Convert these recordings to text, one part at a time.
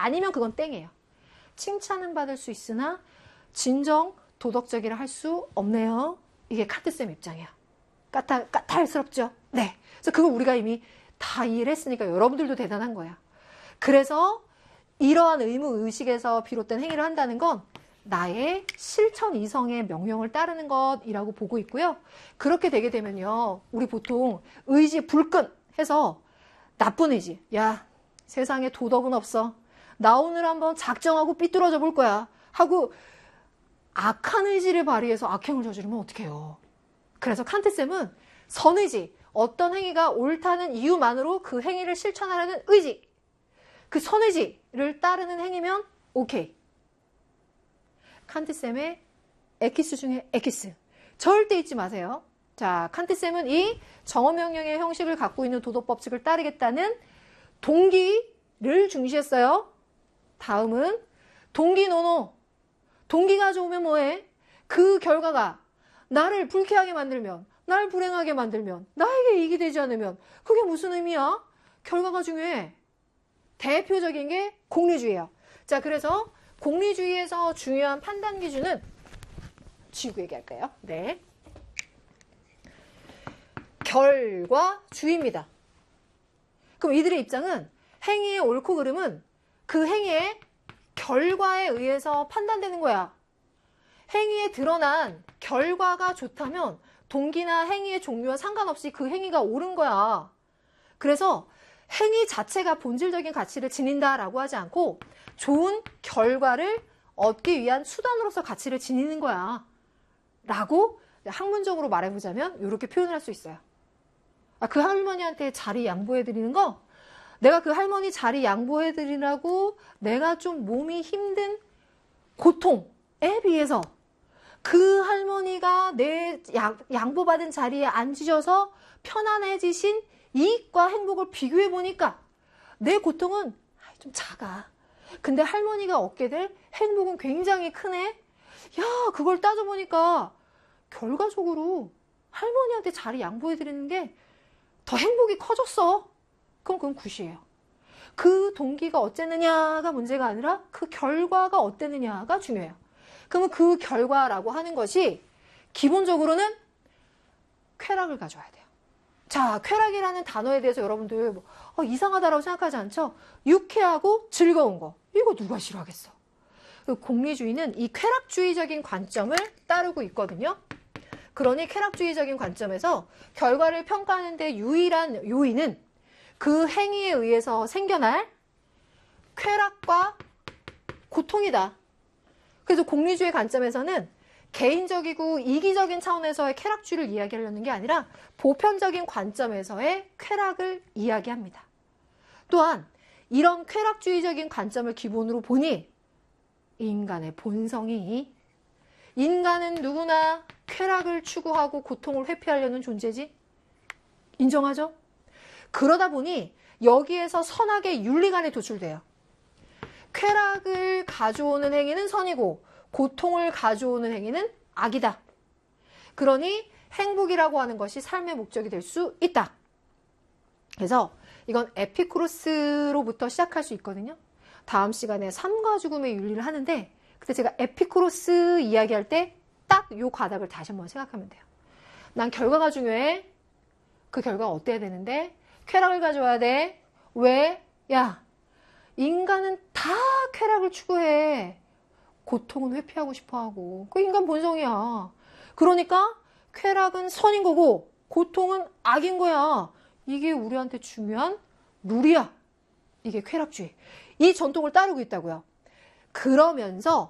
아니면 그건 땡이에요. 칭찬은 받을 수 있으나 진정 도덕적이라 할 수 없네요. 이게 칸트쌤 입장이에요. 까탈스럽죠? 네. 그래서 그걸 우리가 이미 다 이해를 했으니까 여러분들도 대단한 거야. 그래서 이러한 의무의식에서 비롯된 행위를 한다는 건 나의 실천 이성의 명령을 따르는 것이라고 보고 있고요. 그렇게 되게 되면요. 우리 보통 의지 불끈 해서 나쁜 의지. 야, 세상에 도덕은 없어. 나 오늘 한번 작정하고 삐뚤어져 볼 거야. 하고 악한 의지를 발휘해서 악행을 저지르면 어떡해요. 그래서 칸트쌤은 선의지, 어떤 행위가 옳다는 이유만으로 그 행위를 실천하려는 의지, 그 선의지를 따르는 행위면 오케이. 칸트쌤의 에키스 중에 에키스. 절대 잊지 마세요. 자, 칸트쌤은 이 정어명령의 형식을 갖고 있는 도덕법칙을 따르겠다는 동기를 중시했어요. 다음은 동기노노. 동기가 좋으면 뭐해? 그 결과가 나를 불쾌하게 만들면, 날 불행하게 만들면, 나에게 이익이 되지 않으면 그게 무슨 의미야? 결과가 중요해. 대표적인 게 공리주의예요. 자, 그래서 공리주의에서 중요한 판단 기준은 지우고 얘기할까요? 네. 결과주의입니다. 그럼 이들의 입장은 행위의 옳고 그름은 그 행위의 결과에 의해서 판단되는 거야. 행위에 드러난 결과가 좋다면 동기나 행위의 종류와 상관없이 그 행위가 옳은 거야. 그래서 행위 자체가 본질적인 가치를 지닌다라고 하지 않고 좋은 결과를 얻기 위한 수단으로서 가치를 지니는 거야. 라고 학문적으로 말해보자면 이렇게 표현을 할 수 있어요. 그 할머니한테 자리 양보해드리는 거, 내가 그 할머니 자리 양보해드리라고 내가 좀 몸이 힘든 고통에 비해서 그 할머니가 내 양보받은 자리에 앉으셔서 편안해지신 이익과 행복을 비교해보니까 내 고통은 좀 작아. 근데 할머니가 얻게 될 행복은 굉장히 크네. 야, 그걸 따져보니까 결과적으로 할머니한테 자리 양보해드리는 게 더 행복이 커졌어. 그럼 그건 굿이에요. 그 동기가 어쨌느냐가 문제가 아니라 그 결과가 어땠느냐가 중요해요. 그러면 그 결과라고 하는 것이 기본적으로는 쾌락을 가져야 돼요. 자, 쾌락이라는 단어에 대해서 여러분들 이상하다라고 생각하지 않죠? 유쾌하고 즐거운 거. 이거 누가 싫어하겠어? 공리주의는 이 쾌락주의적인 관점을 따르고 있거든요. 그러니 쾌락주의적인 관점에서 결과를 평가하는 데 유일한 요인은 그 행위에 의해서 생겨날 쾌락과 고통이다. 그래서 공리주의 관점에서는 개인적이고 이기적인 차원에서의 쾌락주의를 이야기하려는 게 아니라 보편적인 관점에서의 쾌락을 이야기합니다. 또한 이런 쾌락주의적인 관점을 기본으로 보니 인간의 본성이, 인간은 누구나 쾌락을 추구하고 고통을 회피하려는 존재지? 인정하죠? 그러다 보니 여기에서 선악의 윤리관에 도출돼요. 쾌락을 가져오는 행위는 선이고 고통을 가져오는 행위는 악이다. 그러니 행복이라고 하는 것이 삶의 목적이 될 수 있다. 그래서 이건 에피쿠로스로부터 시작할 수 있거든요. 다음 시간에 삶과 죽음의 윤리를 하는데 그때 제가 에피쿠로스 이야기할 때 딱 요 가닥을 다시 한번 생각하면 돼요. 난 결과가 중요해. 그 결과가 어때야 되는데 쾌락을 가져와야 돼. 왜? 야, 인간은 다 쾌락을 추구해. 고통은 회피하고 싶어하고. 그 인간 본성이야. 그러니까 쾌락은 선인 거고 고통은 악인 거야. 이게 우리한테 중요한 룰이야. 이게 쾌락주의. 이 전통을 따르고 있다고요. 그러면서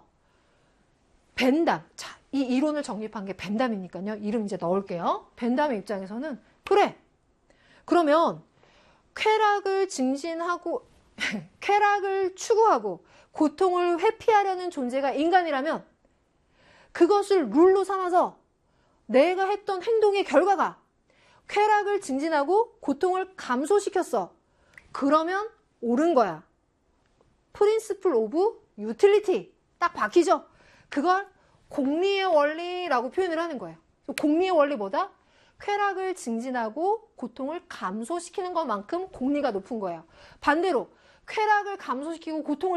벤담. 자, 이 이론을 정립한 게 벤담이니까요. 이름 이제 넣을게요. 벤담의 입장에서는 그래. 그러면 쾌락을 증진하고 쾌락을 추구하고 고통을 회피하려는 존재가 인간이라면 그것을 룰로 삼아서 내가 했던 행동의 결과가 쾌락을 증진하고 고통을 감소시켰어. 그러면 옳은 거야. 프린시플 오브 유틸리티 딱 박히죠? 그걸 공리의 원리라고 표현을 하는 거예요. 공리의 원리 뭐다? 쾌락을 증진하고 고통을 감소시키는 것만큼 공리가 높은 거예요. 반대로 쾌락을 감소시키고 고통을